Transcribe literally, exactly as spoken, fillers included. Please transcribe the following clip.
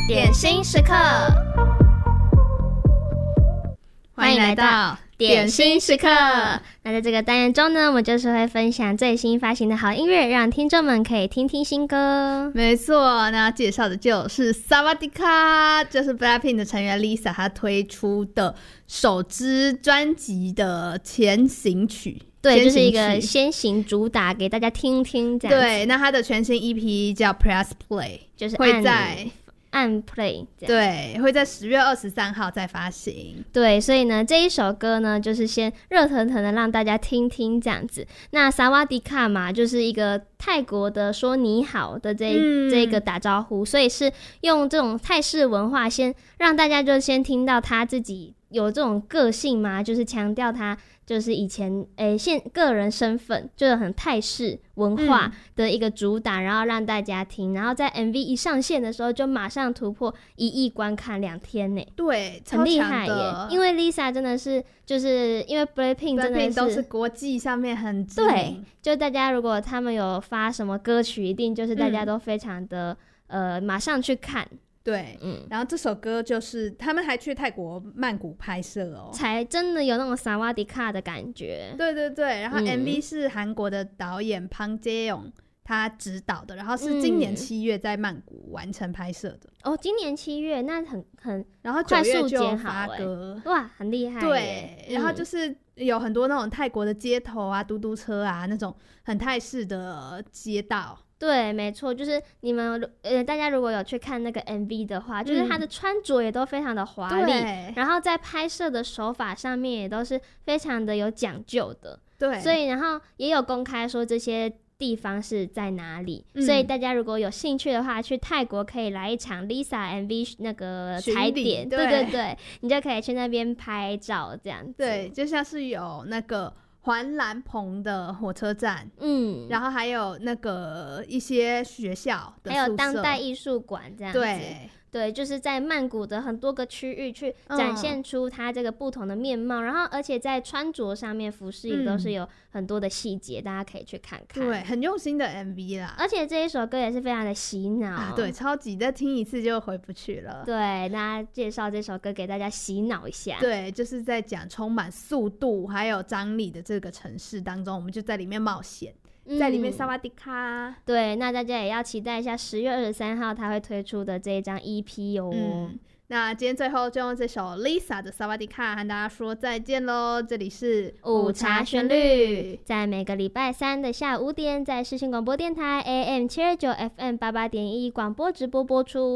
点心时刻，欢迎来到点心时刻。那在这个单元中呢，我们就是会分享最新发行的好音乐，让听众们可以听听新歌。 没错，那介绍的就是萨瓦迪卡，就是 BLACKPINK 的成员 Lisa 她推出的首支专辑的前行曲。 对，就是一个先行主打给大家听听这样子。 对，那它的全新 E P 叫 Press Play， 就是会在按 play 这样， 对，会在十月二十三号再发行。 对，所以呢，这一首歌呢，就是先热腾腾的让大家听听这样子。那萨瓦迪卡嘛，就是一个泰国的说你好的这、嗯、这个打招呼，所以是用这种泰式文化，先让大家就先听到他自己有这种个性嘛，就是强调他就是以前诶现个人身份，就是很泰式文化的一个主打、嗯、然后让大家听，然后在 M V 一上线的时候就马上突破一亿观看两天呢。 对， 很厉害耶，因为 Lisa 真的是就是因为 BLACKPINK 真的是都是国际上面很知名， 对，就大家如果他们有发什么歌曲，一定就是大家都非常的、嗯、呃马上去看。 对，嗯，然后这首歌就是他们还去泰国曼谷拍摄哦， 才真的有那种萨瓦迪卡的感觉。 对对对，然后 M V 是韩国的导演庞杰勇他指导的，然后是今年七月在曼谷完成拍摄的、 嗯、哦，今年七月那很很然后九月就发歌， 哇，很厉害耶。 对、嗯，然后就是有很多那种泰国的街头啊、嘟嘟车啊，那种很泰式的街道。 对，没错，就是你们呃，大家如果有去看那个 M V 的话，就是他的穿着也都非常的华丽、嗯，然后在拍摄的手法上面也都是非常的有讲究的。对，所以然后也有公开说这些地方是在哪里、嗯、所以大家如果有兴趣的话，去泰国可以来一场 Lisa M V 那个踩点，对对对，你就可以去那边拍照这样子。 对，就像是有那个环兰棚的火车站，嗯，然后还有那个一些学校的宿舍， 还有当代艺术馆这样子。对对，就是在曼谷的很多个区域去展现出它这个不同的面貌、嗯、然后而且在穿着上面服饰也都是有很多的细节、嗯、大家可以去看看。 对，很用心的 M V 啦， 而且这一首歌也是非常的洗脑、啊、 对，超级再听一次就回不去了。 对，那介绍这首歌给大家洗脑一下。 对，就是在讲充满速度还有张力的这个城市当中，我们就在里面冒险，在里面萨瓦迪卡。 对，那大家也要期待一下十月二十三号他会推出的这一张 E P 哦、嗯、 那今天最后就用这首 Lisa 的萨瓦迪卡和大家说再见咯。这里是午茶旋律，在每个礼拜三的下午五点在世新广播电台 A M 七二九 F M 八八点一广播直播播出。